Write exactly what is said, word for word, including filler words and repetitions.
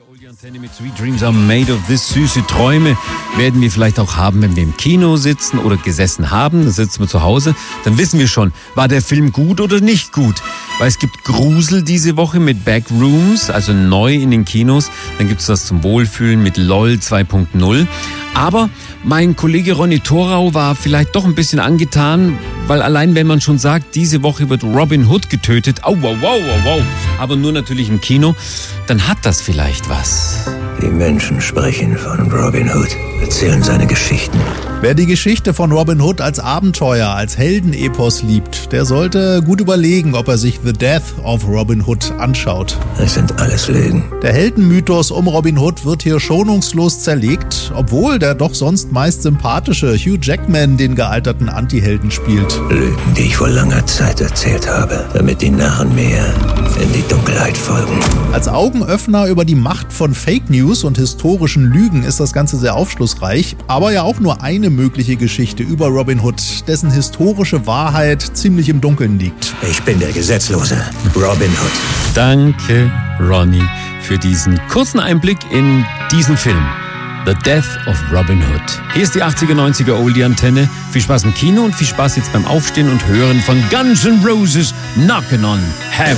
Oldie Antenne mit Sweet Dreams are made of this. Süße Träume werden wir vielleicht auch haben, wenn wir im Kino sitzen oder gesessen haben. Dann sitzen wir zu Hause. Dann wissen wir schon, war der Film gut oder nicht gut. Weil es gibt Grusel diese Woche mit Backrooms, also neu in den Kinos. Dann gibt es das zum Wohlfühlen mit LOL zwei Punkt null. Aber mein Kollege Ronny Thorau war vielleicht doch ein bisschen angetan, weil allein wenn man schon sagt, diese Woche wird Robin Hood getötet, au, wow, wow, wow, wow, aber nur natürlich im Kino, dann hat das vielleicht was. Die Menschen sprechen von Robin Hood, erzählen seine Geschichten. Wer die Geschichte von Robin Hood als Abenteuer, als Heldenepos liebt, der sollte gut überlegen, ob er sich The Death of Robin Hood anschaut. Es sind alles Lügen. Der Heldenmythos um Robin Hood wird hier schonungslos zerlegt, obwohl der doch sonst meist sympathische Hugh Jackman den gealterten Antihelden spielt. Lügen, die ich vor langer Zeit erzählt habe, damit die Narren mir in die Dunkelheit folgen. Als Augenöffner über die Macht von Fake News und historischen Lügen ist das Ganze sehr aufschlussreich, aber ja auch nur eine mögliche Geschichte über Robin Hood, dessen historische Wahrheit ziemlich im Dunkeln liegt. Ich bin der gesetzlose Robin Hood. Danke, Ronny, für diesen kurzen Einblick in diesen Film. The Death of Robin Hood. Hier ist die achtziger, neunziger Oldie Antenne. Viel Spaß im Kino und viel Spaß jetzt beim Aufstehen und Hören von Guns N' Roses Knockin' on Heaven.